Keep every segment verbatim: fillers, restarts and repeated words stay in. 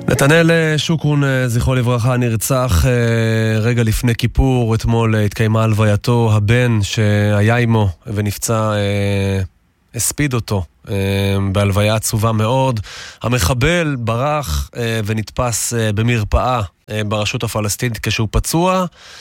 נתנאל שוקרון, זכרו לברכה, נרצח רגע לפני כיפור. אתמול התקיימה הלווייתו. הבן שהיה עמו ונפצע הספיד אותו בהלוויה עצובה מאוד. המחבל ברח ונתפס במרפאה ברשות הפלסטינית כשהוא פצוע,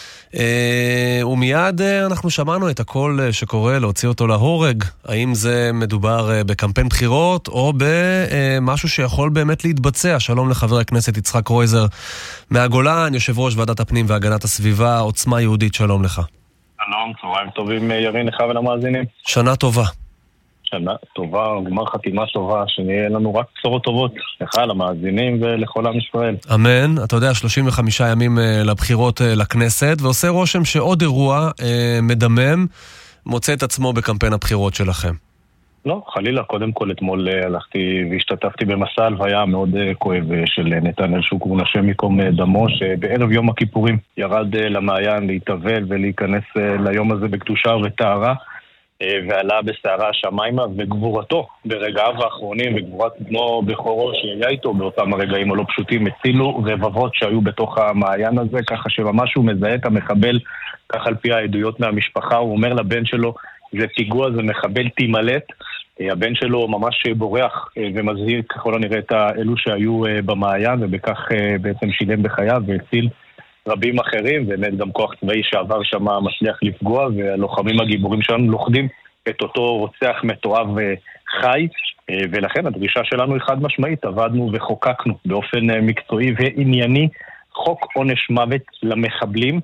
ומיד אנחנו שמענו את הכל שקורה להוציא אותו להורג. האם זה מדובר בקמפיין בחירות או במשהו שיכול באמת להתבצע? שלום לחבר הכנסת יצחק קרויזר מהגולן, יושב ראש ועדת הפנים והגנת הסביבה, עוצמה יהודית. שלום לך. שלום, צהריים טובים ירין, לך ולמאזינים. שנה טובה. שנה טובה, גמר חתימה טובה, שנהיה לנו רק בשורות טובות לך, למאזינים ולכל עם ישראל. אמן. אתה יודע, שלושים וחמישה ימים לבחירות לכנסת, ועושה רושם שעוד אירוע מדמם מוצא את עצמו בקמפיין הבחירות שלכם. לא, חלילה. קודם כל אתמול הלכתי והשתתפתי במסע הלוויה מאוד כואב של נתנאל שוקרון, השם ייקום דמו, שבערב יום הכיפורים ירד למעיין להתאבל ולהיכנס ליום הזה בקדושה וטהרה, ועלה בסערה השמיימה, וגבורתו ברגעיו האחרונים וגבורת בנו בכורו שהיה איתו באותם הרגעים הלא פשוטים הצילו רבבות שהיו בתוך המעיין הזה, ככה שממש הוא מזהה את המחבל, כך על פי העדויות מהמשפחה. הוא אומר לבן שלו, זה פיגוע, זה מחבל תימלט. הבן שלו ממש בורח ומזהיר ככל הנראה את אלו שהיו במעיין, ובכך בעצם שילם בחייו והציל רבים אחרים, באמת גם כוח צבאי שעבר שם מצליח לפגוע, והלוחמים הגיבורים שלנו לוכדים את אותו רוצח מתועב חי, ולכן הדרישה שלנו היא חד משמעית. עבדנו וחוקקנו באופן מקצועי וענייני חוק עונש מוות למחבלים,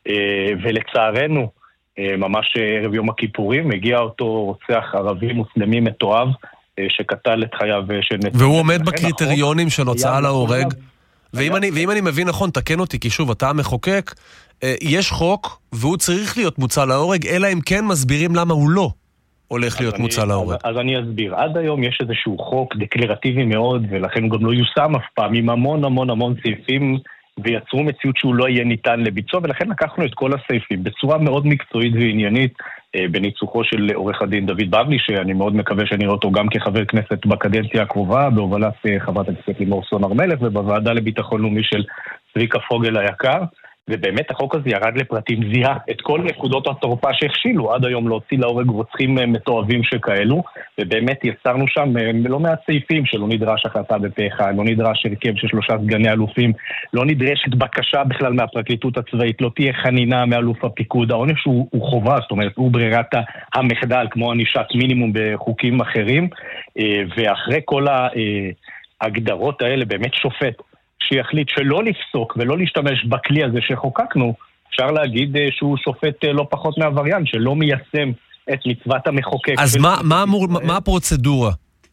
ולצערנו ממש ערב יום הכיפורים מגיע אותו רוצח ערבי מוסלמי מתועב שקטל את חייו של נתנאל. והוא עומד בקריטריונים של הוצאה להורג. ואם אני, ואם אני מבין נכון, תקן אותי, כי שוב, אתה המחוקק, יש חוק, והוא צריך להיות מוצא להורג, אלא אם כן מסבירים למה הוא לא הולך להיות אני, מוצא להורג. אז, אז אני אסביר. עד היום יש איזשהו חוק דקלרטיבי מאוד, ולכן הוא גם לא יושם אף פעם, עם המון המון המון סעיפים, ויצרו מציאות שהוא לא יהיה ניתן לביצוע, ולכן לקחנו את כל הסעיפים בצורה מאוד מקצועית ועניינית, בניצוחו של עורך הדין דוד בבלי, שאני מאוד מקווה שאני אראה אותו גם כחבר כנסת בקדנציה הקרובה, בהובלת חברת הכנסת לימור סון הר מלך, ובוועדה לביטחון לאומי של צביקה פוגל היקר. ובאמת החוק הזה ירד לפרטים, זיהה את כל נקודות התורפה שהכשילו עד היום להוציא להורג רוצחים מתועבים שכאלו, ובאמת יצרנו שם לא מעט סעיפים שלא נדרש החלטה בפה אחד, לא נדרש הרכב של שלושה סגני אלופים, לא נדרשת בקשה בכלל מהפרקליטות הצבאית, לא תהיה חנינה מאלוף הפיקוד. העונש הוא, הוא חובה, זאת אומרת הוא ברירת המחדל כמו ענישת מינימום בחוקים אחרים, ואחרי כל ההגדרות האלה באמת שופט שיחליט שלא לפסוק ולא להשתמש בכלי הזה שחוקקנו, אפשר להגיד שהוא שופט לא פחות מעבריין, שלא מיישם את מצוות המחוקק. אז מה, מה, אמור, מה הפרוצדורה?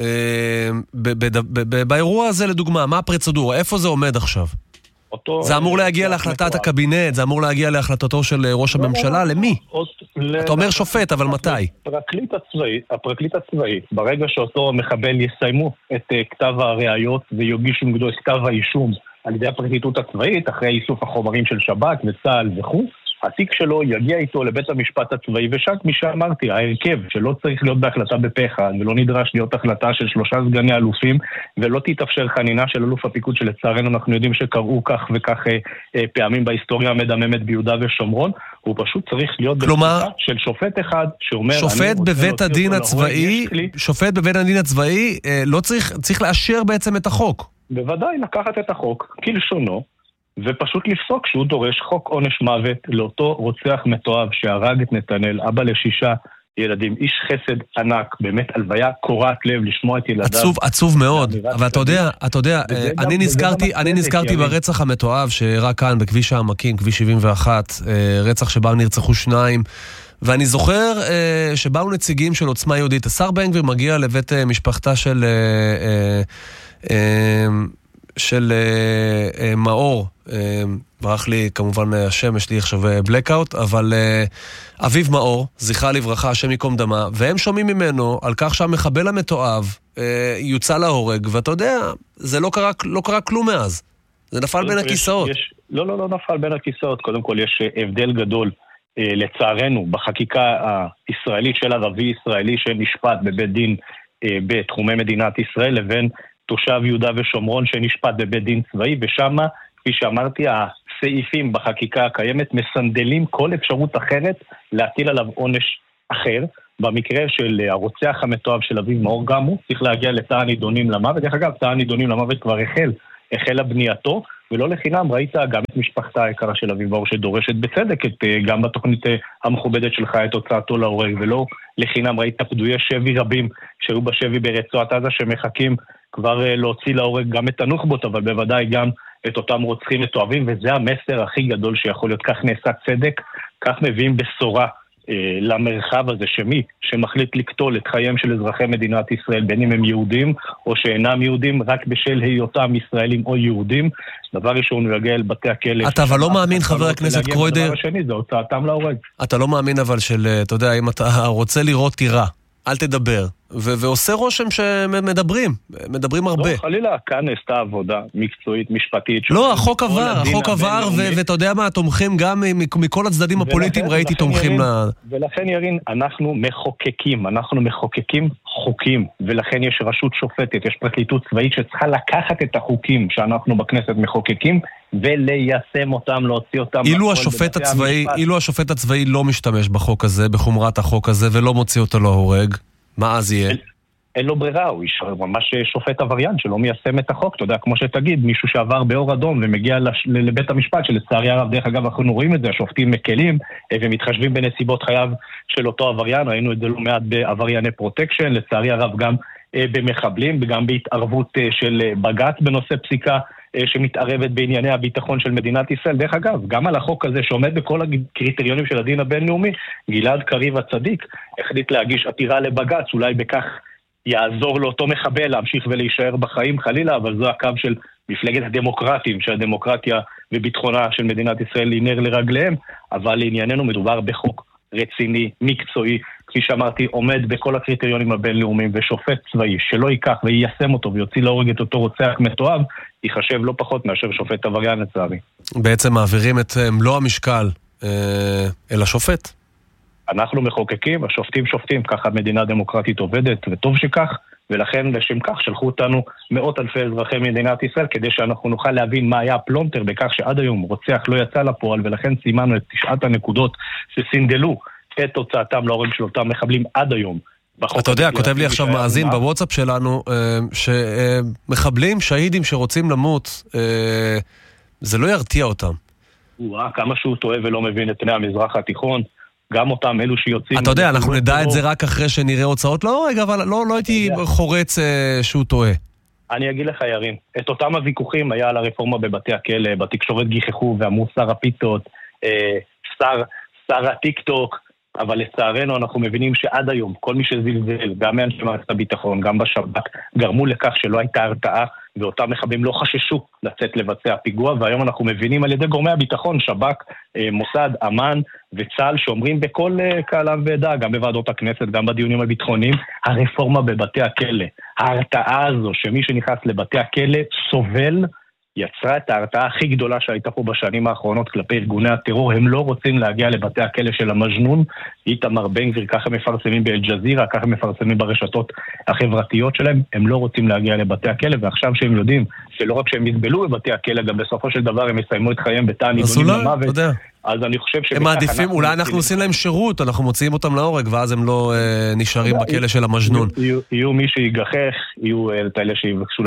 באירוע הזה לדוגמה, מה הפרוצדורה? איפה זה עומד עכשיו? זה אמור להגיע להחלטת הקבינט, זה אמור להגיע להחלטתו של ראש הממשלה, למי? אתה אומר שופט, אבל מתי? הפרקליט הצבאי, הפרקליט הצבאי, ברגע שאותו מחבל יסיימו את כתב הראיות ויוגישו נגדו את כתב האישום על ידי הפרקליטות הצבאית, אחרי איסוף החומרים של שב"כ וצה"ל וכו', התיק שלו יגיע איתו לבית המשפט הצבאי, ושם מי שאמרתי, ההרכב שלא צריך להיות בהחלטה בפה אחד, ולא נדרש להיות החלטה של שלושה סגני אלופים, ולא תתאפשר חנינה של אלוף הפיקוד, שלצערנו אנחנו יודעים שקראו כך וכך אה, פעמים בהיסטוריה המדממת ביהודה ושומרון, הוא פשוט צריך להיות כלומר, של שופט אחד שאומר, שופט בבית הדין הצבאי, שופט בבית הדין הצבאי אה, לא צריך, צריך לאשר בעצם את החוק. בוודאי, לקחת את החוק כלשונו, ופשוט לפסוק שהוא דורש חוק עונש מוות לאותו רוצח מתועב שהרג את נתנאל, אבא לשישה ילדים, איש חסד ענק, באמת הלוויה קורעת לב לשמוע את ילדיו. עצוב, עצוב מאוד, אבל אתה יודע, אתה יודע, אני נזכרתי, אני נזכרתי ברצח המתועב שאירע כאן בכביש העמקים, כביש שבעים ואחת, רצח שבו נרצחו שניים, ואני זוכר שבאו נציגים של עוצמה יהודית. השר בן גביר מגיע לבית משפחתה של של מאור, ברח לי כמובן השם, יש לי עכשיו בלקאוט, אבל אביב מאור, זכרה לברכה, השם יקום דמה, והם שומעים ממנו על כך שהמחבל המתועב יוצא להורג, ואתה יודע, זה לא קרה, לא קרה כלום מאז. זה נפל בין הכיסאות. יש, לא, לא, לא נפל בין הכיסאות. קודם כל יש הבדל גדול, לצערנו, בחקיקה הישראלית של ערבי ישראלי שנשפט בבית דין בתחומי מדינת ישראל, לבין תושב יהודה ושומרון שנשפט בבית דין צבאי, ושם, כפי שאמרתי, הסעיפים בחקיקה הקיימת מסנדלים כל אפשרות אחרת להטיל עליו עונש אחר. במקרה של הרוצח המתועב של אביב מאור גם הוא צריך להגיע לתא הנידונים למוות. דרך אגב, תא הנידונים למוות כבר החל, החלה בנייתו, ולא לחינם ראית גם את משפחתה היקרה של אביב מאור שדורשת בצדק את, גם בתוכנית המכובדת שלך את הוצאתו להורג, ולא לחינם ראית פדויי שבי רבים שהיו בשבי ברצועת עזה שמחכים כבר להוציא להורג גם את הנוח'בות, אבל בוודאי גם את אותם רוצחים מתועבים, וזה המסר הכי גדול שיכול להיות. כך נעשה צדק, כך מביאים בשורה למרחב הזה, שמי שמחליט לקטול את חייהם של אזרחי מדינת ישראל, בין אם הם יהודים או שאינם יהודים, רק בשל היותם ישראלים או יהודים, דבר ראשון הוא יגיע אל בתי הכלא. אתה אבל לא מאמין, חבר הכנסת קרוידר, דבר השני זה הוצאתם להורג. אתה לא מאמין אבל של, אתה יודע, אם אתה רוצה לראות טירה, אל תדבר, ו- ועושה רושם שמדברים, מדברים הרבה. לא, חלילה, כאן נעשתה עבודה מקצועית, משפטית. לא, החוק עבר, החוק עבר, ו- ואתה יודע מה, תומכים גם מכל הצדדים הפוליטיים, ראיתי תומכים ל... ולכן ירין, אנחנו מחוקקים, אנחנו מחוקקים חוקים, ולכן יש רשות שופטת, יש פרקליטות צבאית שצריכה לקחת את החוקים שאנחנו בכנסת מחוקקים, וליישם אותם, להוציא אותם. אילו השופט הצבאי, אילו השופט הצבאי לא משתמש בחוק הזה, בחומרת החוק הזה, ולא מוציא אותו להורג, מה אז יהיה? אין לו ברירה, הוא ממש שופט עבריין שלא מיישם את החוק. אתה יודע, כמו שתגיד, מישהו שעבר באור אדום ומגיע לבית המשפט, שלצערי הרב, דרך אגב, אנחנו רואים את זה, השופטים מקלים ומתחשבים בנסיבות חייו של אותו עבריין, ראינו את זה לא מעט בעברייני פרוטקשן, לצערי הרב גם במחבלים, וגם בהתערבות של בג"ץ בנושא פסיקה שמתערבת בענייני הביטחון של מדינת ישראל. דרך אגב, גם על החוק הזה שעומד בכל הקריטריונים של הדין הבינלאומי, גלעד קריב הצדיק החליט להגיש עתירה לבג"ץ, אולי בכך יעזור לאותו מחבל להמשיך ולהישאר בחיים חלילה, אבל זו הקו של מפלגת הדמוקרטים, שהדמוקרטיה וביטחונה של מדינת ישראל היא נר לרגליהם, אבל לענייננו מדובר בחוק רציני, מקצועי, כפי שאמרתי, עומד בכל הקריטריונים הבינלאומיים, ושופט צבאי שלא ייקח ויישם אותו ויוציא להורג את אותו רוצח מתועב, ייחשב לא פחות מאשר שופט עבריין לצערי. בעצם מעבירים את מלוא המשקל אה, אל השופט. אנחנו מחוקקים, השופטים שופטים, ככה מדינה דמוקרטית עובדת, וטוב שכך, ולכן לשם כך שלחו אותנו מאות אלפי אזרחי מדינת ישראל, כדי שאנחנו נוכל להבין מה היה הפלונטר בכך שעד היום רוצח לא יצא לפועל, ולכן סימנו את תשעת הנקודות שסינדלו את תוצאתם להורג של אותם מחבלים עד היום. אתה יודע, כותב לי עכשיו מאזין בוואטסאפ שלנו, שמחבלים, שהידים שרוצים למות, זה לא ירתיע אותם. כמה שהוא טועה ולא מבין את פני המזרח התיכון, גם אותם אלו שיוצאים... אתה יודע, אנחנו נדע את זה רק אחרי שנראה הוצאות להורג, אבל לא הייתי חורץ שהוא טועה. אני אגיד לך ירין, את אותם הוויכוחים היה על הרפורמה בבתי הכלא, בתקשורת גיחכו ואמרו שר הפיתות, שר הטיק-טוק, אבל לצערנו אנחנו מבינים שעד היום, כל מי שזלזל, גם מאנשי מערכת הביטחון, גם בשב"כ, גרמו לכך שלא הייתה הרתעה, ואותם מחבלים לא חששו לצאת לבצע פיגוע, והיום אנחנו מבינים על ידי גורמי הביטחון, שב"כ, מוסד, אמן וצה"ל, שאומרים בכל קהלם ועדה, גם בוועדות הכנסת, גם בדיונים הביטחוניים, הרפורמה בבתי הכלא, ההרתעה הזו, שמי שנכנס לבתי הכלא סובל, יצרה את ההרתעה הכי גדולה שהייתה פה בשנים האחרונות כלפי ארגוני הטרור. הם לא רוצים להגיע לבתי הכלא של המג'נון, איתמר בן גביר, ככה מפרסמים באל-ג'זירה, ככה מפרסמים ברשתות החברתיות שלהם, הם לא רוצים להגיע לבתי הכלא, ועכשיו שהם יודעים שלא רק שהם יסבלו בבתי הכלא, גם בסופו של דבר הם יסיימו את חייהם בתא נידונים למוות. אז אני חושב הם מעדיפים, אולי אנחנו עושים להם שירות, אנחנו מוציאים אותם להורג, ואז הם לא נשארים בכלא של המג'נון. יהיו מי שיגחך, יהיו את אלה שיבקשו...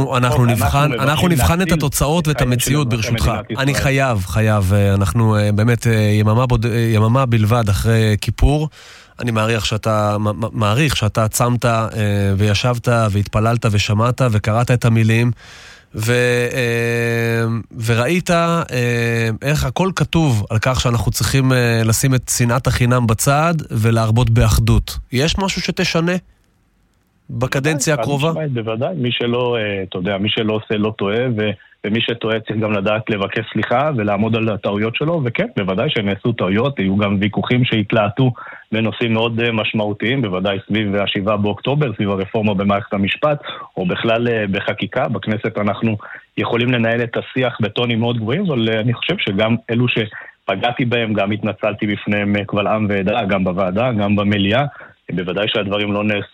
אנחנו נבחן את התוצאות ואת המציאות ברשותך. אני חייב, חייב, אנחנו באמת יממה בלבד אחרי כיפור. אני מעריך שאתה, מעריך שאתה צמת וישבת והתפללת ושמעת וקראת את המילים. ו, וראית איך הכל כתוב על כך שאנחנו צריכים לשים את שנאת החינם בצד ולהרבות באחדות. יש משהו שתשנה בקדנציה הקרובה? בוודאי, מי שלא, אתה יודע, מי שלא עושה לא טועה, ומי שטועה צריך גם לדעת לבקש סליחה ולעמוד על הטעויות שלו, וכן, בוודאי שנעשו טעויות, היו גם ויכוחים שהתלהטו בנושאים מאוד משמעותיים, בוודאי סביב השבעה באוקטובר, סביב הרפורמה במערכת המשפט, או בכלל בחקיקה. בכנסת אנחנו יכולים לנהל את השיח בטונים מאוד גבוהים, אבל אני חושב שגם אלו שפגעתי בהם, גם התנצלתי בפניהם קבל עם ועדה, גם בוועדה, גם במליאה, בוודאי שהדברים לא נעשו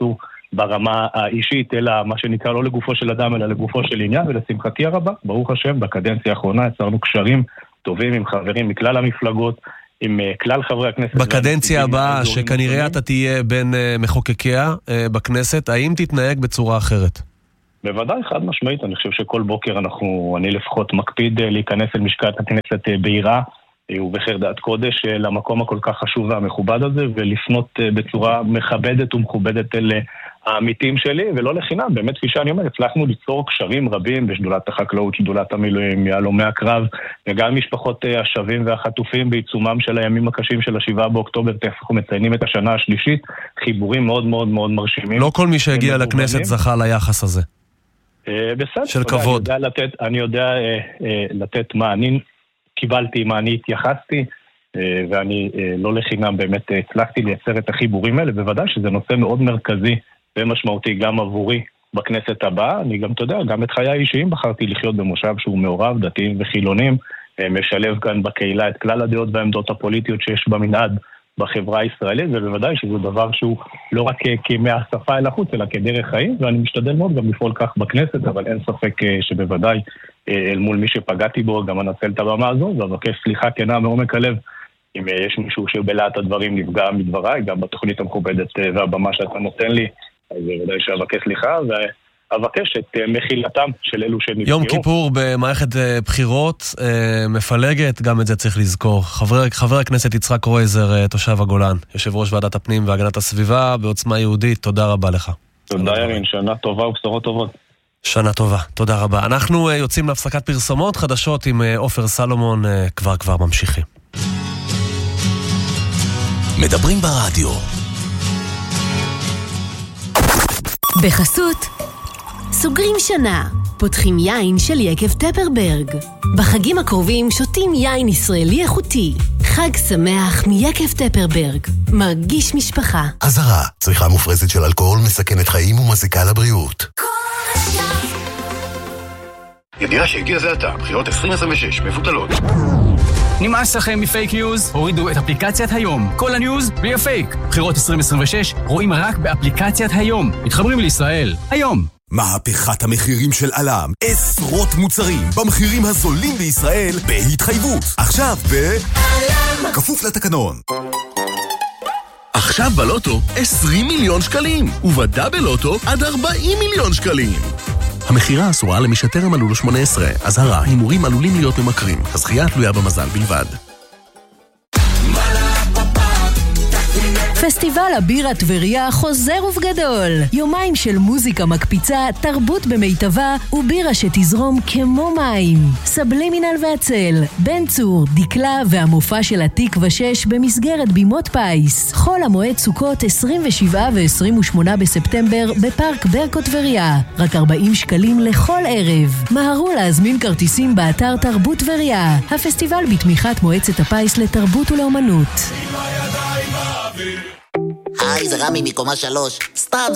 ברמה האישית, אלא מה שנקרא לא לגופו של אדם, אלא לגופו של עניין, ולשמחתי הרבה, ברוך השם, בקדנציה האחרונה יצרנו קשרים טובים עם חברים מכלל המפלגות, עם כלל חברי הכנסת. בקדנציה הבאה, שכנראה אתה תהיה בין מחוקקיה בכנסת, האם תתנהג בצורה אחרת? בוודאי, חד משמעית. אני חושב שכל בוקר אנחנו, אני לפחות מקפיד להיכנס אל משכן הכנסת ביראה ובחרדת קודש למקום הכל כך חשוב והמכובד הזה, ולפנות בצורה מכבדת ומכובדת אל העמיתים שלי, ולא לחינם. באמת, כפי שאני אומר, הצלחנו ליצור קשרים רבים בשדולת החקלאות, שדולת המילואים, יהלומי הקרב, וגם משפחות השבים והחטופים בעיצומם של הימים הקשים של השבעה באוקטובר, תכף אנחנו מציינים את השנה השלישית, חיבורים מאוד מאוד מאוד מרשימים. לא כל מי שהגיע לכנסת זכה ליחס הזה. בסדר. של כבוד. אני יודע לתת, אני יודע לתת מה אני קיבלתי, מה אני התייחסתי, ואני לא לחינם באמת הצלחתי לייצר את החיבורים האלה. בוודאי שזה נושא מאוד מרכזי ומשמעותי גם עבורי בכנסת הבאה. אני גם, אתה יודע, גם את חיי האישיים בחרתי לחיות במושב שהוא מעורב, דתיים וחילונים, משלב כאן בקהילה את כלל הדעות והעמדות הפוליטיות שיש במנעד בחברה הישראלית, ובוודאי שזה דבר שהוא לא רק מהשפה אל החוץ, אלא כדרך חיים, ואני משתדל מאוד גם לפעול כך בכנסת, אבל אין ספק שבוודאי אל מול מי שפגעתי בו, גם אנצל את הבמה הזו, ואבקש סליחה כנה מעומק הלב, אם יש מישהו שבלעת הדברים נפגע מדבריי, גם בתוכנית המכובדת והבמה שאתה נותן לי, אז בוודאי שאבקש סליחה, ואבקש את מחילתם של אלו שנפגעו. יום כיפור במערכת בחירות מפלגת, גם את זה צריך לזכור. חבר, חבר הכנסת יצחק קרויזר, תושב הגולן, יושב ראש ועדת הפנים והגנת הסביבה, בעוצמה יהודית, תודה רבה לך. תודה ירין, שנה טובה ובשורות טובות. שנה טובה, תודה רבה. אנחנו יוצאים להפסקת פרסומות, חדשות עם עופר סלומון, כבר כבר ממשיכים. מדברים ברדיו. בחסות סוגרים שנה, פותחים יין של יקב טפרברג. בחגים הקרובים שותים יין ישראלי איכותי. חג שמח מיקב טפרברג, מרגיש משפחה. אזהרה, צריכה מופרזת של אלכוהול מסכנת חיים ומזיקה לבריאות. ידיעה שהגיע זה עתה, בחירות עשרים עשרים ושש מבוטלות. נמאס לכם מפייק ניוז? הורידו את אפליקציית היום. כל הניוז בלי הפייק. בחירות עשרים עשרים ושש רואים רק באפליקציית היום. מתחברים לישראל. היום. מהפכת המחירים של עלם. עשרות מוצרים במחירים הזולים בישראל בהתחייבות. עכשיו ב... עלם. כפוף לתקנון. עכשיו בלוטו עשרים מיליון שקלים. ובדאבל לוטו עד ארבעים מיליון שקלים. המחירה אסורה למי שטרם מלאו לו שמונה עשרה. אזהרה, הימורים עלולים להיות ממכרים. הזכייה תלויה במזל בלבד. פסטיבל הבירה טבריה חוזר ובגדול. יומיים של מוזיקה מקפיצה, תרבות במיטבה ובירה שתזרום כמו מים. סבלימינל והצל, בן צור, דקלה והמופע של התקווה שש במסגרת בימות פייס. חול המועד סוכות עשרים ושבעה ו-עשרים ושמונה בספטמבר בפארק ברקו טבריה. רק ארבעים שקלים לכל ערב. מהרו להזמין כרטיסים באתר תרבות טבריה. הפסטיבל בתמיכת מועצת הפייס לתרבות ולאומנות. היי, זה רמי מקומה שלוש. סתם,